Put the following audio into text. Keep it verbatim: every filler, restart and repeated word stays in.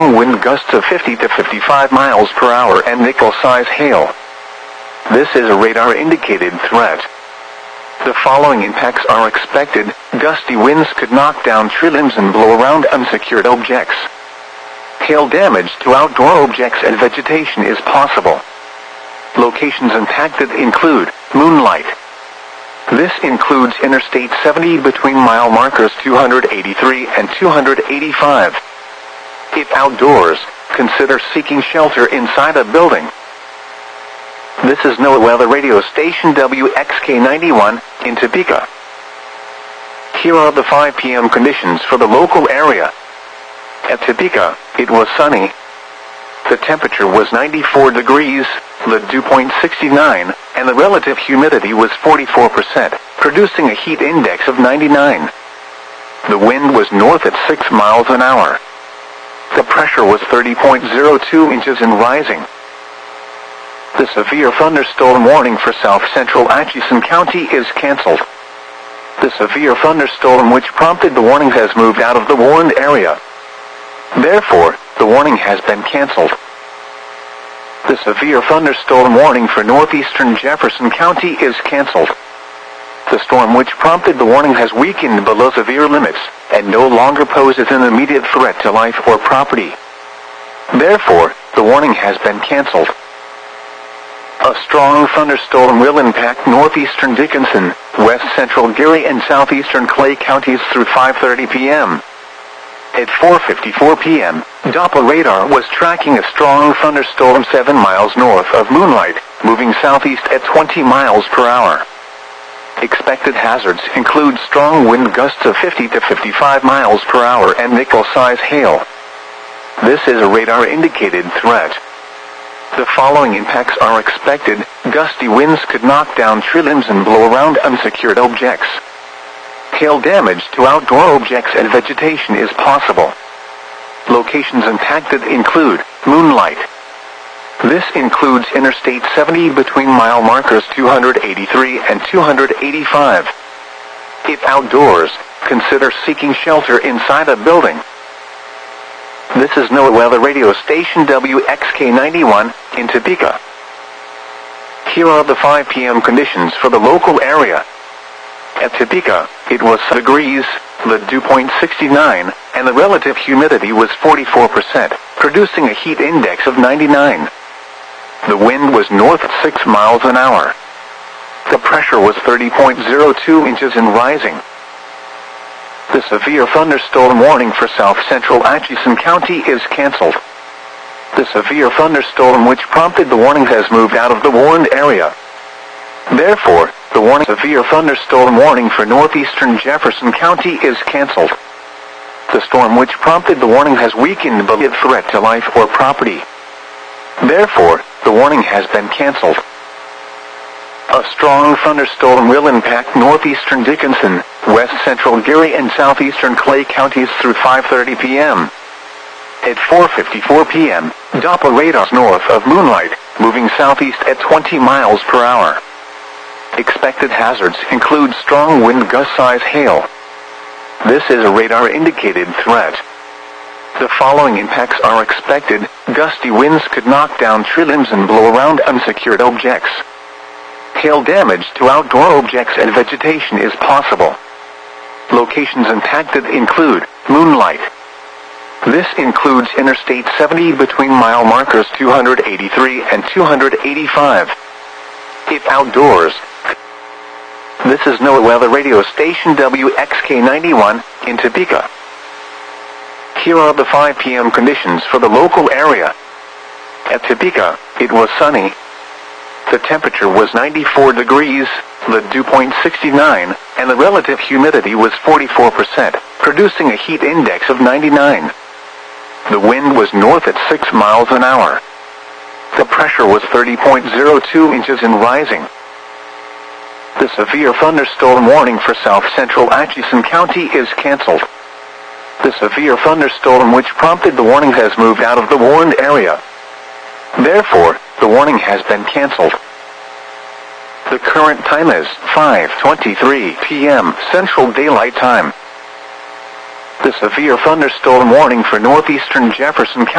wind gusts of fifty to fifty-five miles per hour and nickel-size hail. This is a radar-indicated threat. The following impacts are expected. Gusty winds could knock down tree limbs and blow around unsecured objects. Hail damage to outdoor objects and vegetation is possible. Locations impacted include Moonlight. This includes Interstate seventy between mile markers two hundred eighty-three and two hundred eighty-five. If outdoors, consider seeking shelter inside a building. This is NOAA Weather Radio Station W X K ninety-one in Topeka. Here are the five p m conditions for the local area. At Topeka, it was sunny. The temperature was ninety-four degrees, the dew point sixty-nine, and the relative humidity was forty-four percent, producing a heat index of ninety-nine. The wind was north at six miles an hour. The pressure was thirty point zero two inches and rising. The severe thunderstorm warning for south-central Atchison County is canceled. The severe thunderstorm which prompted the warning has moved out of the warned area. Therefore, the warning has been canceled. The severe thunderstorm warning for northeastern Jefferson County is canceled. The storm which prompted the warning has weakened below severe limits and no longer poses an immediate threat to life or property. Therefore, the warning has been canceled. A strong thunderstorm will impact northeastern Dickinson, west central Geary and southeastern Clay counties through five thirty p m At four fifty-four p m, Doppler radar was tracking a strong thunderstorm seven miles north of Moonlight, moving southeast at twenty miles per hour. Expected hazards include strong wind gusts of fifty to fifty-five miles per hour and nickel-size hail. This is a radar-indicated threat. The following impacts are expected. Gusty winds could knock down tree limbs and blow around unsecured objects. Hail damage to outdoor objects and vegetation is possible. Locations impacted include Moonlight. This includes Interstate seventy between mile markers two hundred eighty-three and two hundred eighty-five. If outdoors, consider seeking shelter inside a building. This is NOAA Weather Radio Station W X K ninety-one in Topeka. Here are the five p m conditions for the local area. At Topeka, it was degrees, the dew point sixty-nine, and the relative humidity was forty-four percent, producing a heat index of ninety-nine. The wind was north at six miles an hour. The pressure was thirty point zero two inches and rising. The severe thunderstorm warning for south-central Atchison County is canceled. The severe thunderstorm which prompted the warning has moved out of the warned area. Therefore, the warning severe thunderstorm warning for northeastern Jefferson County is canceled. The storm which prompted the warning has weakened below a threat to life or property. Therefore, the warning has been canceled. A strong thunderstorm will impact northeastern Dickinson, west central Geary and southeastern Clay counties through five thirty p m At four fifty-four p m, Doppler radar north of Moonlight, moving southeast at twenty miles per hour. Expected hazards include strong wind gust-size hail. This is a radar-indicated threat. The following impacts are expected. Gusty winds could knock down tree limbs and blow around unsecured objects. Hail damage to outdoor objects and vegetation is possible. Locations impacted include Moonlight. This includes Interstate seventy between mile markers two hundred eighty-three and two hundred eighty-five. If outdoors, this is NOAA Weather Radio Station W X K ninety-one in Topeka. Here are the five p m conditions for the local area. At Topeka, it was sunny. The temperature was ninety-four degrees, the dew point sixty-nine, and the relative humidity was forty-four percent, producing a heat index of ninety-nine. The wind was north at six miles an hour. The pressure was thirty point zero two inches and rising. The severe thunderstorm warning for south-central Atchison County is canceled. The severe thunderstorm which prompted the warning has moved out of the warned area. Therefore, the warning has been canceled. The current time is five twenty-three p m Central Daylight Time. The severe thunderstorm warning for northeastern Jefferson County